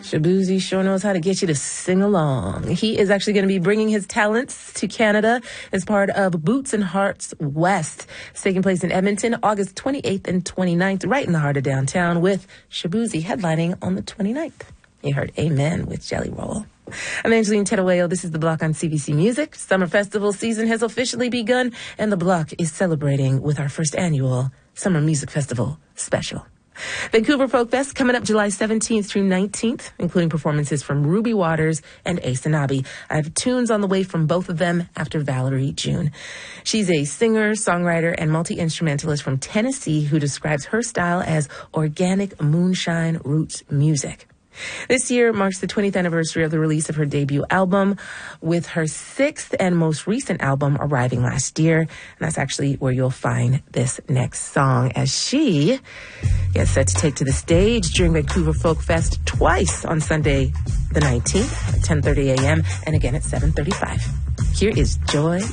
Shaboozey sure knows how to get you to sing along. He is actually going to be bringing his talents to Canada as part of Boots and Hearts West. It's taking place in Edmonton, August 28th and 29th, right in the heart of downtown, with Shaboozey headlining on the 29th. You heard Amen with Jelly Roll. I'm Angeline Teruello. This is The Block on CBC Music. Summer festival season has officially begun, and The Block is celebrating with our first annual Summer Music Festival special. Vancouver Folk Fest coming up July 17th through 19th, including performances from Ruby Waters and Ace Anabi. I have tunes on the way from both of them after Valerie June. She's a singer, songwriter, and multi-instrumentalist from Tennessee who describes her style as organic moonshine roots music. This year marks the 20th anniversary of the release of her debut album, with her 6th and most recent album arriving last year. And that's actually where you'll find this next song, as she gets set to take to the stage during Vancouver Folk Fest twice on Sunday the 19th at 10:30 a.m. and again at 7:35. Here is Joy